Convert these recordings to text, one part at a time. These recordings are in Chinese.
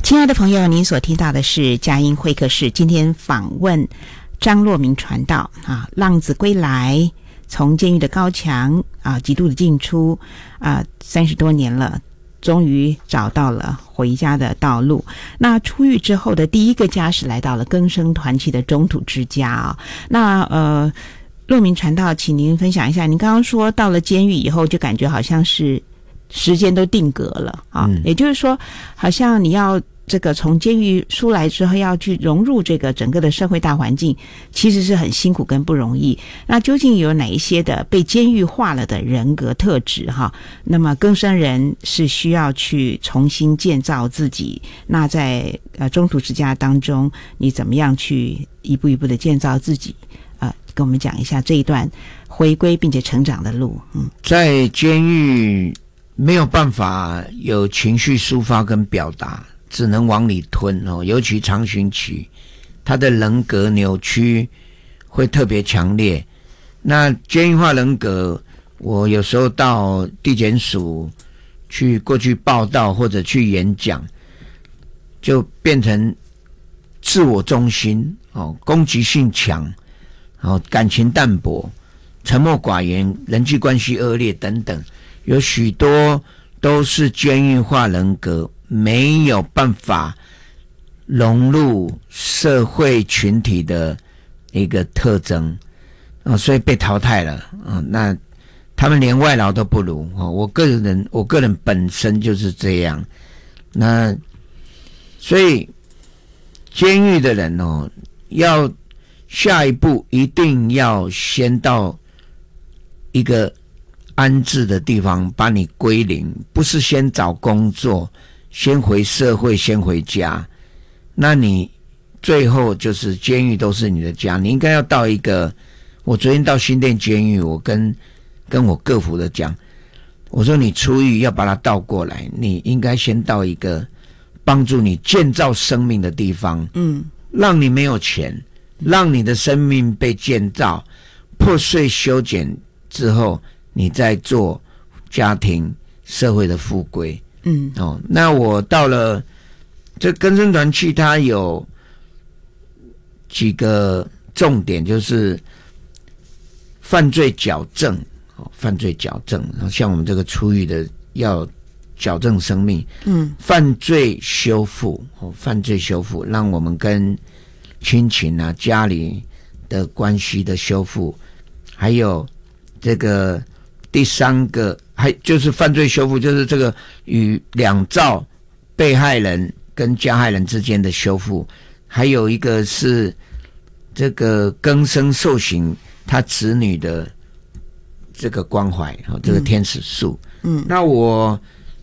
亲爱的朋友，您所听到的是佳音会客室，今天访问张若明传道啊，浪子归来，从监狱的高墙啊极度的进出啊，30多年了，终于找到了回家的道路。那出狱之后的第一个家是来到了更生团契的中土之家啊。那若明传道，请您分享一下，您刚刚说到了监狱以后，就感觉好像是时间都定格了啊，也就是说，好像你要这个从监狱出来之后要去融入这个整个的社会大环境，其实是很辛苦跟不容易。那究竟有哪一些的被监狱化了的人格特质哈？那么更生人是需要去重新建造自己。那在中途之家当中，你怎么样去一步一步的建造自己？跟我们讲一下这一段回归并且成长的路。 在监狱没有办法有情绪抒发跟表达，只能往里吞哦。尤其长刑期，他的人格扭曲会特别强烈。那监狱化人格，我有时候到地检署过去报道或者去演讲，就变成自我中心哦，攻击性强。感情淡薄，沉默寡言，人际关系恶劣等等，有许多都是监狱化人格，没有办法融入社会群体的一个特征，所以被淘汰了。那他们连外劳都不如。我个人本身就是这样。那所以监狱的人要下一步一定要先到一个安置的地方把你归零，不是先找工作，先回社会，先回家。那你最后就是监狱都是你的家，你应该要到一个，我昨天到新店监狱，我跟我各府的讲，我说你出狱要把它倒过来，你应该先到一个帮助你建造生命的地方，让你没有钱，让你的生命被建造破碎修剪之后，你再做家庭社会的复归。那我到了这更生团契，它有几个重点，就是犯罪矫正，像我们这个出狱的要矫正生命，犯罪修复，让我们跟亲情啊，家里的关系的修复，还有这个第三个，还就是犯罪修复，就是这个与两造被害人跟加害人之间的修复，还有一个是这个更生受刑他子女的这个关怀，这个天使树。那我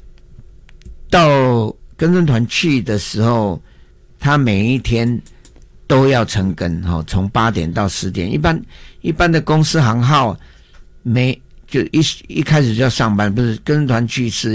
到更生团契的时候，他每一天都要晨更，从8点到10点。一般的公司行号就一开始就要上班，不是更生团契是